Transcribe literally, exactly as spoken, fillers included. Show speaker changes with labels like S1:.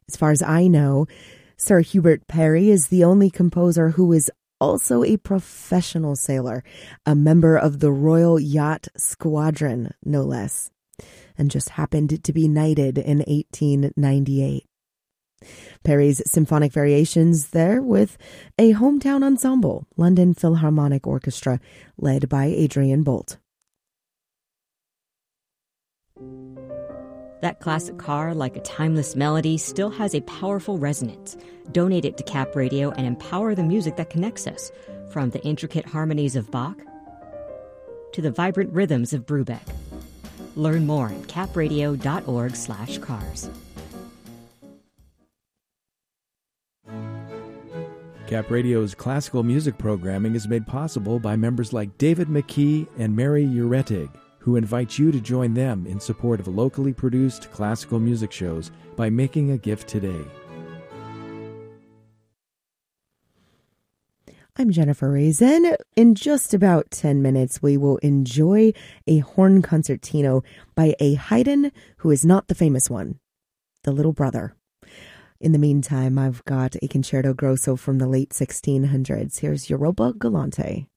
S1: As far as I know, Sir Hubert Parry is the only composer who is also a professional sailor, a member of the Royal Yacht Squadron, no less, and just happened to be knighted in eighteen ninety-eight. Parry's symphonic variations there with a hometown ensemble, London Philharmonic Orchestra, led by Adrian Bolt.
S2: That classic car, like a timeless melody, still has a powerful resonance. Donate it to Cap Radio and empower the music that connects us, from the intricate harmonies of Bach to the vibrant rhythms of Brubeck. Learn more at capradio.org slash cars.
S3: Cap Radio's classical music programming is made possible by members like David McKee and Mary Uretig, who invite you to join them in support of locally produced classical music shows by making a gift today.
S1: I'm Jennifer Raisin. In just about ten minutes, we will enjoy a horn concertino by a Haydn who is not the famous one, the little brother. In the meantime, I've got a concerto grosso from the late sixteen hundreds. Here's Europa Galante.